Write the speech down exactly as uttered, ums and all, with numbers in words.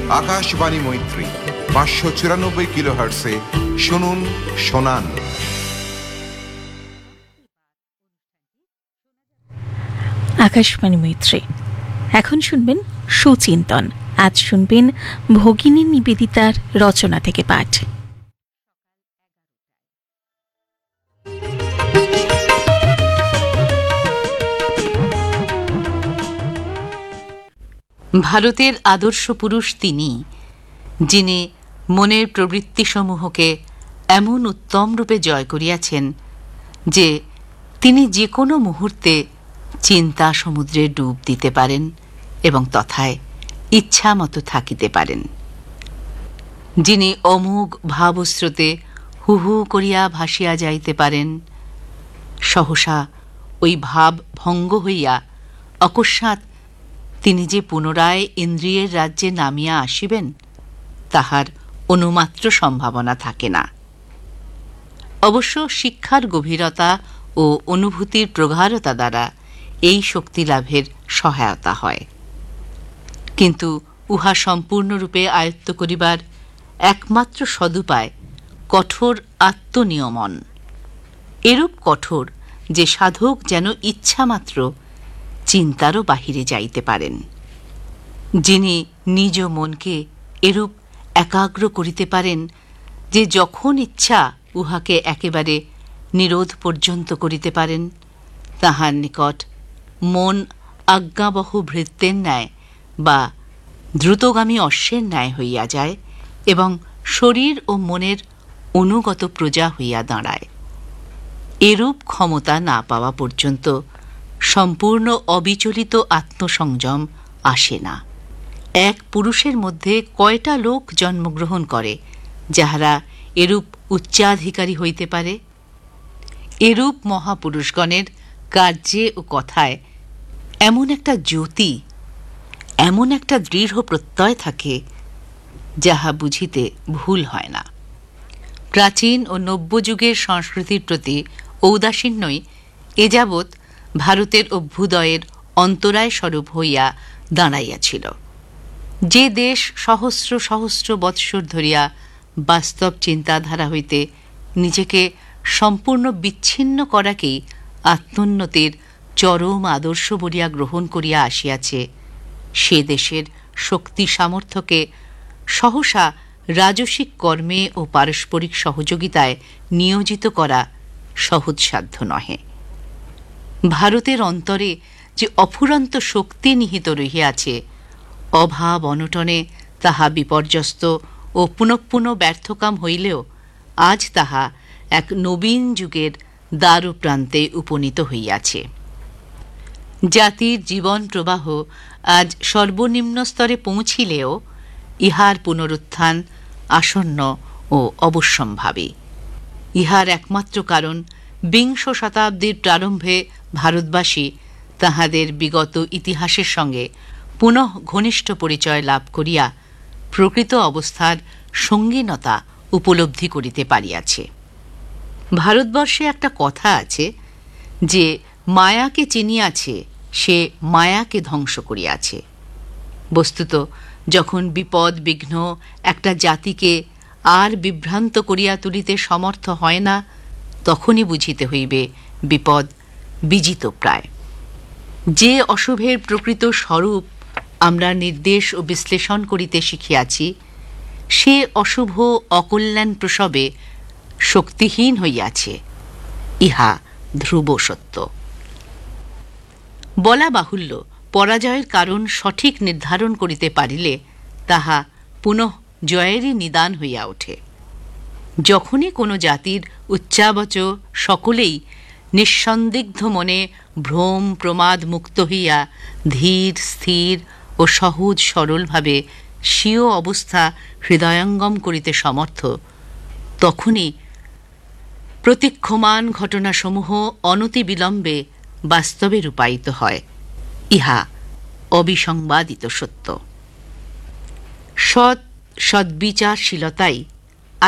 আকাশবাণী মৈত্রী পাঁচশো চুরানব্বই কিলো হার্টসে শুনুন শোনান। আকাশবাণী মৈত্রী। এখন শুনবেন সুচিন্তন। আজ শুনবেন ভগিনী নিবেদিতার রচনা থেকে পাঠ। ভারতের আদর্শ পুরুষ তিনি, যিনি মনের প্রবৃত্তিসমূহকে এমন উত্তম রূপে জয় করিয়াছেন যে তিনি যে কোনো মুহূর্তে চিন্তা সমুদ্রে ডুব দিতে পারেন এবং তথায় ইচ্ছা মতো থাকিতে পারেন, যিনি অমোঘ ভাবস্রোতে হু হু করিয়া ভাসিয়া যাইতে পারেন, সহসা ওই ভাব ভঙ্গ হইয়া অকস্মাৎ তিনি যে পুনরায় ইন্দ্রিয়ের রাজ্যে নামিয়া আসিবেন তাহার অনুমাত্র সম্ভাবনা থাকে না। অবশ্য শিক্ষার গভীরতা ও অনুভূতির প্রগাঢ়তা দ্বারা এই শক্তি লাভের সহায়তা হয়, কিন্তু উহা সম্পূর্ণরূপে আয়ত্ত করিবার একমাত্র সদুপায় কঠোর আত্মনিয়মন, এরূপ কঠোর যে সাধক যেন ইচ্ছামাত্র চিন্তারও বাহিরে যাইতে পারেন, যিনি নিজ মনকে এরূপ একাগ্র করিতে পারেন যে যখন ইচ্ছা উহাকে একেবারে নিরোধ পর্যন্ত করিতে পারেন, তাহার নিকট মন আজ্ঞাবহ ভৃত্যের ন্যায় বা দ্রুতগামী অশ্বের ন্যায় হইয়া যায় এবং শরীর ও মনের অনুগত প্রজা হইয়া দাঁড়ায়। এরূপ ক্ষমতা না পাওয়া পর্যন্ত সম্পূর্ণ অবিচলিত আত্মসংযম আসে না। এক পুরুষের মধ্যে কয়টা লোক জন্মগ্রহণ করে যাহারা এরূপ উচ্চাধিকারী হইতে পারে? এরূপ মহাপুরুষগণের কার্যে ও কথায় এমন একটা জ্যোতি, এমন একটা দৃঢ় প্রত্যয় থাকে যাহা বুঝিতে ভুল হয় না। প্রাচীন ও নব্যযুগের সংস্কৃতির প্রতি ঔদাসীন্যই এ যাবৎ ভারতের অভ্যুদয়ের অন্তরায় স্বরূপ হইয়া দাঁড়াইয়াছিল। যে দেশ সহস্র সহস্র বৎসর ধরিয়া বাস্তব চিন্তাধারা হইতে নিজেকে সম্পূর্ণ বিচ্ছিন্ন করাকেই আত্মোন্নতির চরম আদর্শ বলিয়া গ্রহণ করিয়া আসিয়াছে, সে দেশের শক্তি সামর্থ্যকে সহসা রাজসিক কর্মে ও পারস্পরিক সহযোগিতায় নিয়োজিত করা সহজসাধ্য নহে। ভারতের অন্তরে যে অফুরন্ত শক্তি নিহিত রহিয়াছে, অভাব অনটনে তাহা বিপর্যস্ত ও পুনঃপুন ব্যর্থকাম হইলেও আজ তাহা এক নবীন যুগের দ্বারু প্রান্তে উপনীত হইয়াছে। জাতির জীবন প্রবাহ আজ সর্বনিম্ন স্তরে পৌঁছিলেও ইহার পুনরুত্থান আসন্ন ও অবশ্যম্ভাবী। ইহার একমাত্র কারণ বিংশ শতাব্দীর প্রারম্ভে ভারতবাসী তাহাদের বিগত ইতিহাসের সঙ্গে পুনঃ ঘনিষ্ঠ পরিচয় লাভ করিয়া প্রকৃত অবস্থার সঙ্গীনতা উপলব্ধি করিতে পারিয়াছে। ভারতবর্ষে একটা কথা আছে যে মায়াকে চিনিয়াছে সে মায়াকে ধ্বংস করিয়াছে। বস্তুত যখন বিপদ বিঘ্ন একটা জাতিকে আর বিভ্রান্ত করিয়া তুলিতে সমর্থ হয় না, তখনই বুঝিতে হইবে বিপদ বিজিত প্রায়। যে অশুভের প্রকৃত স্বরূপ আমরা নির্দেশ ও বিশ্লেষণ করিতে শিখিয়াছি, সে অশুভ অকল্যাণ প্রসবে শক্তিহীন হইয়াছে, ইহা ধ্রুব সত্য। বলা বাহুল্য, পরাজয়ের কারণ সঠিক নির্ধারণ করিতে পারিলে তাহা পুনঃ জয়েরই নিদান হইয়া ওঠে। যখনই কোনো জাতির উচ্চাবচ সকলেই নিঃসন্দিগ্ধ মনে ভ্রম প্রমাদ মুক্ত হইয়া ধীর স্থির ও সহজ সরলভাবে স্বীয় অবস্থা হৃদয়ঙ্গম করিতে সমর্থ, তখনই প্রতীক্ষমান ঘটনাসমূহ অনতিবিলম্বে বাস্তবে রূপায়িত হয়, ইহা অবিসংবাদিত সত্য। সৎ সদ্বিচারশীলতাই